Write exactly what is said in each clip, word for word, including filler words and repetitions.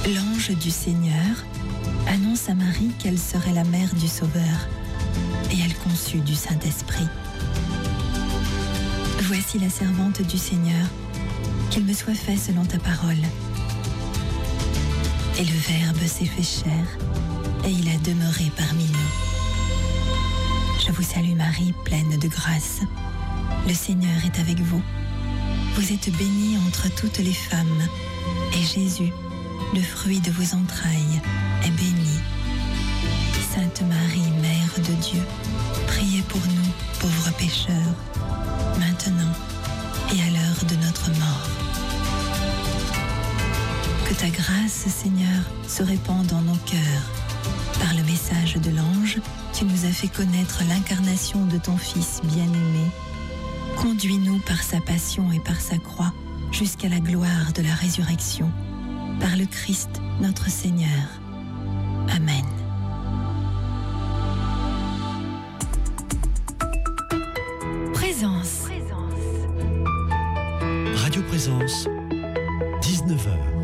L'ange du Seigneur annonce à Marie qu'elle serait la mère du Sauveur, et elle conçut du Saint-Esprit. Voici la servante du Seigneur, qu'il me soit fait selon ta parole. Et le Verbe s'est fait chair, et il a demeuré parmi nous. Je vous salue Marie, pleine de grâce. Le Seigneur est avec vous. Vous êtes bénie entre toutes les femmes, et Jésus, le fruit de vos entrailles, est béni. Sainte Marie, Mère de Dieu, priez pour nous, pauvres pécheurs, maintenant et à l'heure de notre mort. Que ta grâce, Seigneur, se répande dans nos cœurs. Par le message de l'ange, tu nous as fait connaître l'incarnation de ton Fils bien-aimé. Conduis-nous par sa passion et par sa croix jusqu'à la gloire de la résurrection. Par le Christ, notre Seigneur. Amen. Présence. Radio Présence, dix-neuf heures.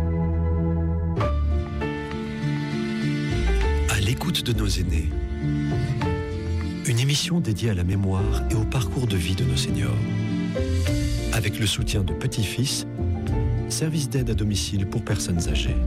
À l'écoute de nos aînés. Une émission dédiée à la mémoire et au parcours de vie de nos seniors. Avec le soutien de Petit-Fils, service d'aide à domicile pour personnes âgées.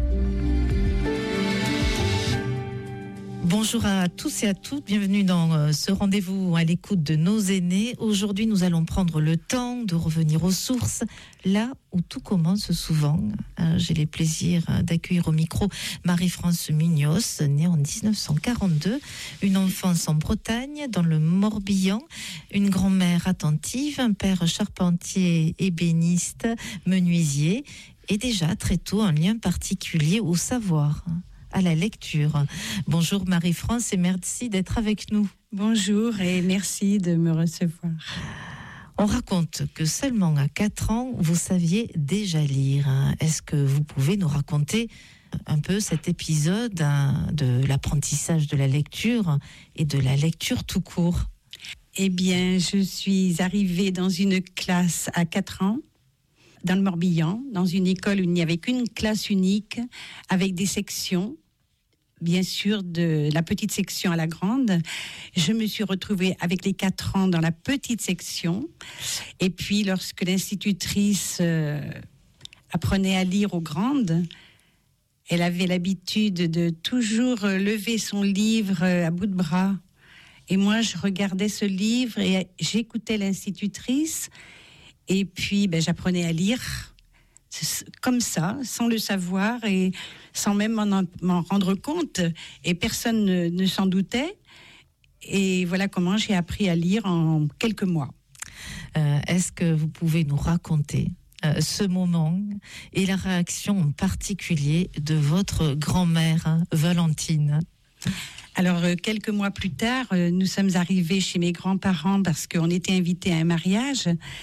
Bonjour à tous et à toutes, bienvenue dans ce rendez-vous à l'écoute de nos aînés. Aujourd'hui, nous allons prendre le temps de revenir aux sources, là où tout commence souvent. J'ai les plaisirs d'accueillir au micro Marie-France Munoz, née en dix-neuf cent quarante-deux, une enfance en Bretagne, dans le Morbihan, une grand-mère attentive, un père charpentier, ébéniste, menuisier, et déjà très tôt un lien particulier au savoir, à la lecture. Bonjour Marie-France et merci d'être avec nous. Bonjour et merci de me recevoir. On raconte que seulement à quatre ans, vous saviez déjà lire. Est-ce que vous pouvez nous raconter un peu cet épisode de l'apprentissage de la lecture et de la lecture tout court ? Eh bien, je suis arrivée dans une classe à quatre ans, dans le Morbihan, dans une école où il n'y avait qu'une classe unique, avec des sections, bien sûr, de la petite section à la grande. Je me suis retrouvée avec les quatre ans dans la petite section. Et puis, lorsque l'institutrice euh, apprenait à lire aux grandes, elle avait l'habitude de toujours lever son livre à bout de bras. Et moi, je regardais ce livre et j'écoutais l'institutrice. Et puis, ben, j'apprenais à lire comme ça, sans le savoir et sans même m'en, m'en rendre compte. Et personne ne, ne s'en doutait. Et voilà comment j'ai appris à lire en quelques mois. Euh, est-ce que vous pouvez nous raconter euh, ce moment et la réaction en particulier de votre grand-mère, hein, Valentine ? Alors, euh, quelques mois plus tard, euh, nous sommes arrivés chez mes grands-parents parce qu'on était invités à un mariage.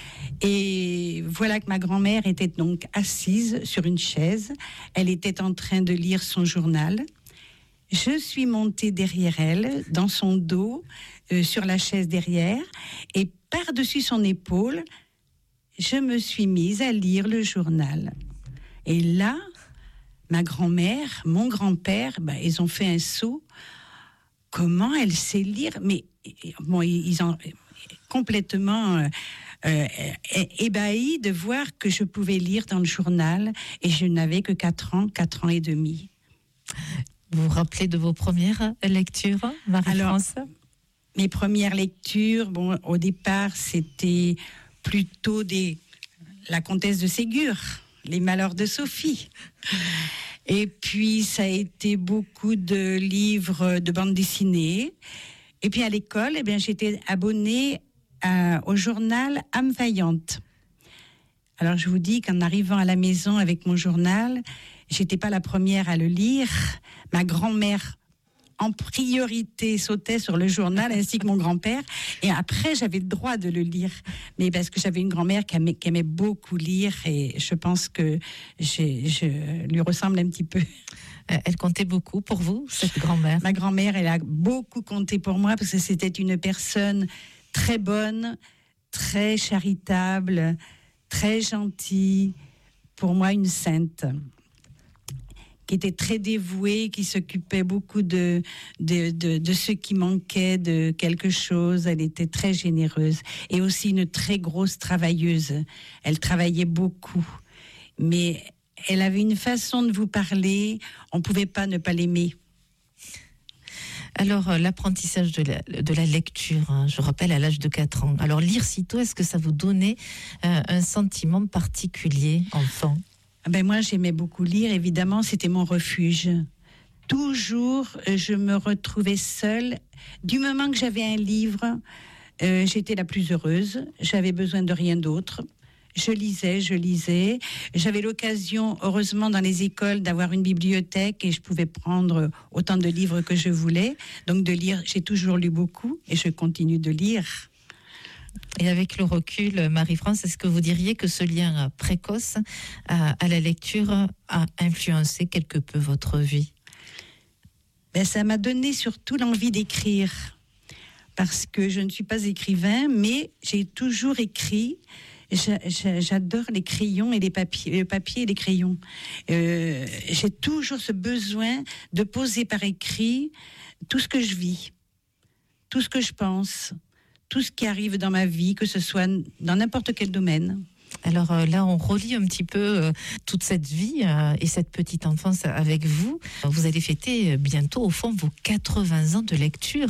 Et voilà que ma grand-mère était donc assise sur une chaise. Elle était en train de lire son journal. Je suis montée derrière elle, dans son dos, euh, sur la chaise derrière. Et par-dessus son épaule, je me suis mise à lire le journal. Et là, ma grand-mère, mon grand-père, ben, ils ont fait un saut. Comment elle sait lire ? Mais bon, ils ont complètement euh, euh, ébahis de voir que je pouvais lire dans le journal et je n'avais que quatre ans, quatre ans et demi. Vous vous rappelez de vos premières lectures, Marie-France ? Alors, mes premières lectures, bon, au départ, c'était plutôt des La Comtesse de Ségur, Les Malheurs de Sophie. Et puis, ça a été beaucoup de livres de bande dessinée. Et puis, à l'école, eh bien, j'étais abonnée à, au journal Âme Vaillante. Alors, je vous dis qu'en arrivant à la maison avec mon journal, j'étais pas la première à le lire. Ma grand-mère, en priorité, sautait sur le journal, ainsi que mon grand-père. Et après, j'avais le droit de le lire. Mais parce que j'avais une grand-mère qui aimait, qui aimait beaucoup lire, et je pense que j'ai, je lui ressemble un petit peu. Elle comptait beaucoup pour vous, cette grand-mère ? Ma grand-mère, elle a beaucoup compté pour moi, parce que c'était une personne très bonne, très charitable, très gentille. Pour moi, une sainte. qui était très dévouée, qui s'occupait beaucoup de, de, de, de ceux qui manquaient de quelque chose. Elle était très généreuse et aussi une très grosse travailleuse. Elle travaillait beaucoup, mais elle avait une façon de vous parler, on ne pouvait pas ne pas l'aimer. Alors, euh, l'apprentissage de la, de la lecture, hein, je rappelle, à l'âge de quatre ans. Alors, lire si tôt, est-ce que ça vous donnait euh, un sentiment particulier, enfant ? Ben moi, j'aimais beaucoup lire, évidemment, c'était mon refuge. Toujours, je me retrouvais seule. Du moment que j'avais un livre, euh, j'étais la plus heureuse. J'avais besoin de rien d'autre. Je lisais, je lisais. J'avais l'occasion, heureusement, dans les écoles, d'avoir une bibliothèque et je pouvais prendre autant de livres que je voulais. Donc, de lire, j'ai toujours lu beaucoup et je continue de lire. Et avec le recul, Marie-France, est-ce que vous diriez que ce lien précoce à, à la lecture a influencé quelque peu votre vie ? Ben, ça m'a donné surtout l'envie d'écrire. Parce que je ne suis pas écrivain, mais j'ai toujours écrit. J'adore les crayons et les papiers, le papier et les crayons. Euh, j'ai toujours ce besoin de poser par écrit tout ce que je vis, tout ce que je pense, tout ce qui arrive dans ma vie, que ce soit dans n'importe quel domaine. Alors euh, là, on relie un petit peu euh, toute cette vie euh, et cette petite enfance avec vous. Vous allez fêter bientôt, au fond, vos quatre-vingts ans de lecture.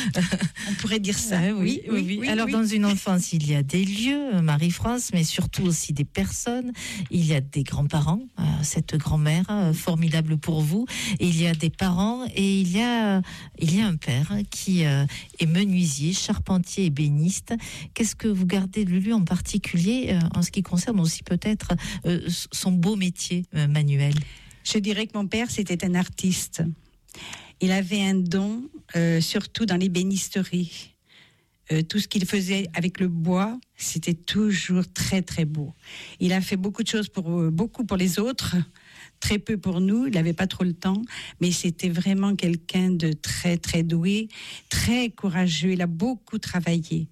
On pourrait dire ça. Ah, oui, oui, oui, oui. Alors, oui. Dans une enfance, il y a des lieux, Marie-France, mais surtout aussi des personnes. Il y a des grands-parents, euh, cette grand-mère euh, formidable pour vous. Et il y a des parents et il y a, il y a un père qui euh, est menuisier, charpentier et ébéniste. Qu'est-ce que vous gardez de lui en particulier euh, en ce qui concerne aussi peut-être euh, son beau métier euh, manuel? Je dirais que mon père, c'était un artiste. Il avait un don, euh, surtout dans l'ébénisterie. Euh, tout ce qu'il faisait avec le bois, c'était toujours très très beau. Il a fait beaucoup de choses pour euh, beaucoup pour les autres, très peu pour nous. Il n'avait pas trop le temps, mais c'était vraiment quelqu'un de très très doué, très courageux. Il a beaucoup travaillé.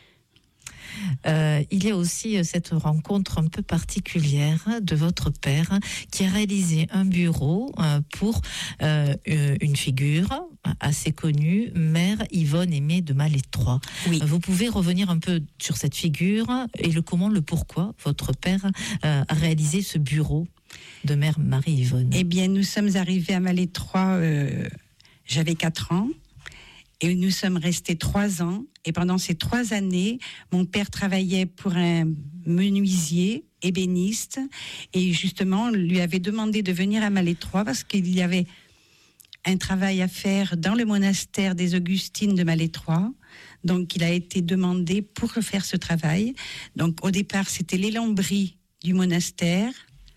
Euh, il y a aussi cette rencontre un peu particulière de votre père qui a réalisé un bureau euh, pour euh, une figure assez connue, Mère Yvonne Aimée de Malétroit. Oui. Vous pouvez revenir un peu sur cette figure et le comment, le pourquoi votre père euh, a réalisé ce bureau de Mère Marie-Yvonne? Eh bien, nous sommes arrivés à Malétroit, euh, j'avais quatre ans. Et nous sommes restés trois ans. Et pendant ces trois années, mon père travaillait pour un menuisier, ébéniste. Et justement, on lui avait demandé de venir à Malétroit parce qu'il y avait un travail à faire dans le monastère des Augustines de Malétroit. Donc, il a été demandé pour faire ce travail. Donc, au départ, c'était les lambris du monastère.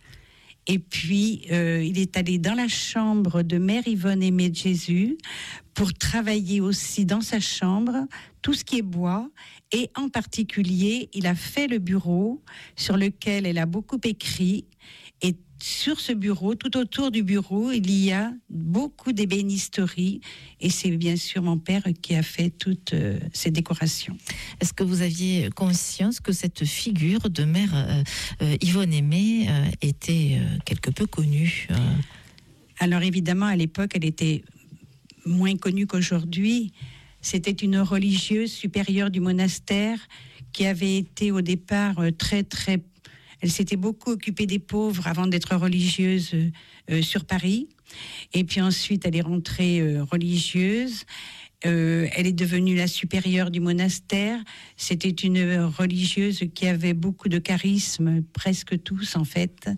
Et puis, euh, il est allé dans la chambre de Mère Yvonne Aimée de Jésus pour travailler aussi dans sa chambre tout ce qui est bois. Et en particulier, il a fait le bureau sur lequel elle a beaucoup écrit. Et sur ce bureau, tout autour du bureau, il y a beaucoup d'ébénisterie. Et c'est bien sûr mon père qui a fait toutes euh, ces décorations. Est-ce que vous aviez conscience que cette figure de Mère euh, euh, Yvonne Aimée euh, était euh, quelque peu connue euh... Alors évidemment, à l'époque, elle était moins connue qu'aujourd'hui. C'était une religieuse supérieure du monastère qui avait été au départ euh, très très... Elle s'était beaucoup occupée des pauvres avant d'être religieuse euh, sur Paris. Et puis ensuite, elle est rentrée euh, religieuse. Euh, elle est devenue la supérieure du monastère. C'était une religieuse qui avait beaucoup de charisme, presque tous en fait.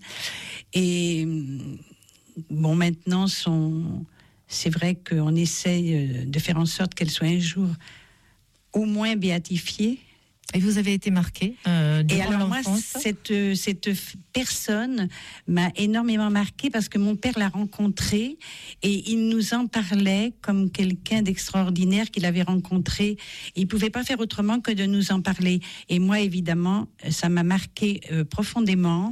Et bon, maintenant, son... c'est vrai qu'on essaye de faire en sorte qu'elle soit un jour au moins béatifiée. Et vous avez été marquée euh, Et alors moi, l'enfance. cette, cette personne m'a énormément marquée parce que mon père l'a rencontrée et il nous en parlait comme quelqu'un d'extraordinaire qu'il avait rencontré. Il ne pouvait pas faire autrement que de nous en parler. Et moi, évidemment, ça m'a marqué euh, profondément.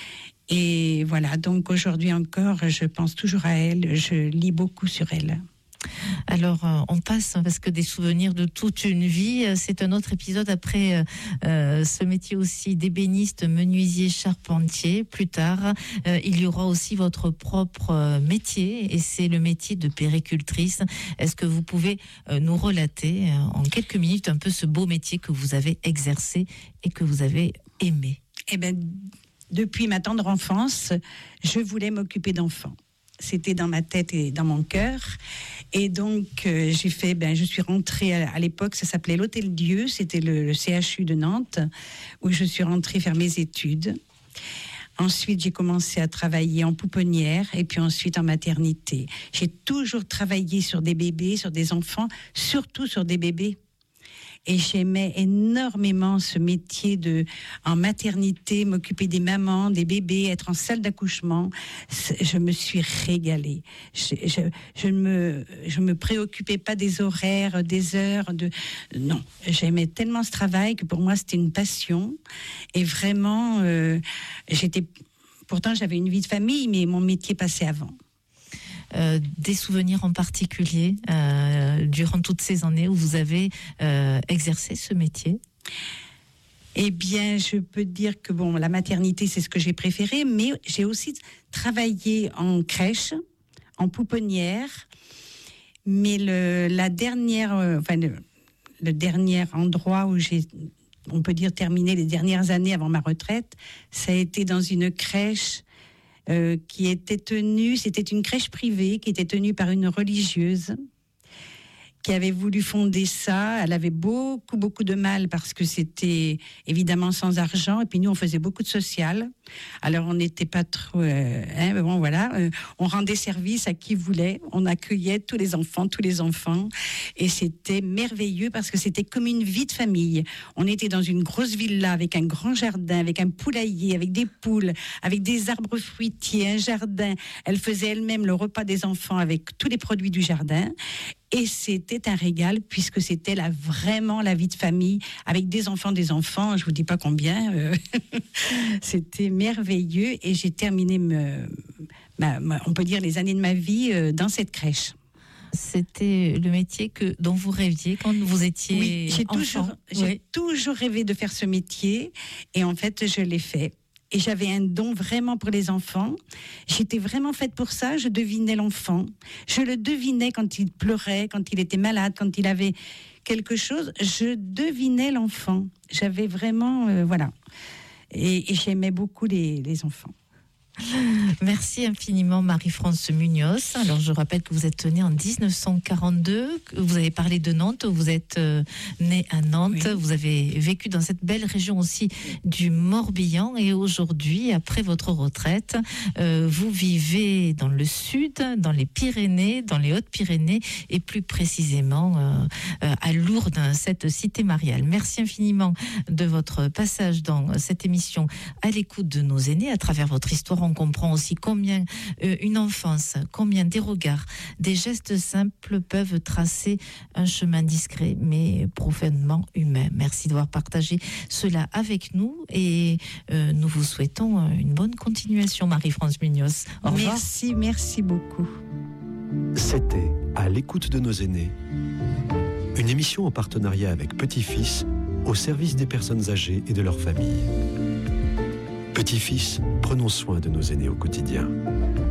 Et voilà, donc aujourd'hui encore, je pense toujours à elle, je lis beaucoup sur elle. Alors, euh, on passe, parce que des souvenirs de toute une vie, euh, c'est un autre épisode après euh, euh, ce métier aussi d'ébéniste, menuisier, charpentier. Plus tard, euh, il y aura aussi votre propre euh, métier, et c'est le métier de péricultrice. Est-ce que vous pouvez euh, nous relater euh, en quelques minutes un peu ce beau métier que vous avez exercé et que vous avez aimé? Eh bien, depuis ma tendre enfance, je voulais m'occuper d'enfants. C'était dans ma tête et dans mon cœur. Et donc, euh, j'ai fait, ben, je suis rentrée à, à l'époque, ça s'appelait l'Hôtel Dieu, c'était le, le C H U de Nantes, où je suis rentrée faire mes études. Ensuite, j'ai commencé à travailler en pouponnière et puis ensuite en maternité. J'ai toujours travaillé sur des bébés, sur des enfants, surtout sur des bébés. Et j'aimais énormément ce métier de, en maternité, m'occuper des mamans, des bébés, être en salle d'accouchement. Je me suis régalée. Je, je, je ne me, je me préoccupais pas des horaires, des heures. De, non, j'aimais tellement ce travail que pour moi, c'était une passion. Et vraiment, euh, j'étais... Pourtant, j'avais une vie de famille, mais mon métier passait avant. Euh, des souvenirs en particulier euh, durant toutes ces années où vous avez euh, exercé ce métier? Eh bien, je peux dire que bon, la maternité, c'est ce que j'ai préféré, mais j'ai aussi travaillé en crèche, en pouponnière, mais le, la dernière, euh, enfin, le, le dernier endroit où j'ai, on peut dire, terminé les dernières années avant ma retraite, ça a été dans une crèche Euh, qui était tenue, c'était une crèche privée qui était tenue par une religieuse qui avait voulu fonder ça. Elle avait beaucoup, beaucoup de mal parce que c'était évidemment sans argent. Et puis nous, on faisait beaucoup de social. Alors, on n'était pas trop... Euh, hein, bon, voilà. Euh, on rendait service à qui voulait. On accueillait tous les enfants, tous les enfants. Et c'était merveilleux parce que c'était comme une vie de famille. On était dans une grosse villa avec un grand jardin, avec un poulailler, avec des poules, avec des arbres fruitiers, un jardin. Elle faisait elle-même le repas des enfants avec tous les produits du jardin. Et c'était un régal puisque c'était là vraiment la vie de famille avec des enfants, des enfants, je vous dis pas combien. Euh, c'était merveilleux et j'ai terminé, me, ma, ma, on peut dire, les années de ma vie euh, dans cette crèche. C'était le métier que, dont vous rêviez quand vous étiez oui, j'ai enfant. Toujours, j'ai oui. toujours rêvé de faire ce métier et en fait je l'ai fait. Et j'avais un don vraiment pour les enfants. J'étais vraiment faite pour ça. Je devinais l'enfant. Je le devinais quand il pleurait, quand il était malade, quand il avait quelque chose. Je devinais l'enfant. J'avais vraiment... Euh, voilà. Et, et j'aimais beaucoup les, les enfants. Merci infiniment Marie-France Munoz. Alors je rappelle que vous êtes née en dix-neuf cent quarante-deux, que vous avez parlé de Nantes, vous êtes euh, née à Nantes, oui. Vous avez vécu dans cette belle région aussi du Morbihan et aujourd'hui, après votre retraite, euh, vous vivez dans le sud, dans les Pyrénées, dans les Hautes-Pyrénées et plus précisément euh, euh, à Lourdes, cette cité mariale. Merci infiniment de votre passage dans cette émission à l'écoute de nos aînés à travers votre histoire. On comprend aussi combien euh, une enfance, combien des regards, des gestes simples peuvent tracer un chemin discret mais profondément humain. Merci d'avoir partagé cela avec nous et euh, nous vous souhaitons une bonne continuation, Marie-France Munoz. Au revoir. Merci, merci beaucoup. C'était À l'écoute de nos aînés, une émission en partenariat avec Petit-Fils au service des personnes âgées et de leurs familles. Petit-Fils, prenons soin de nos aînés au quotidien.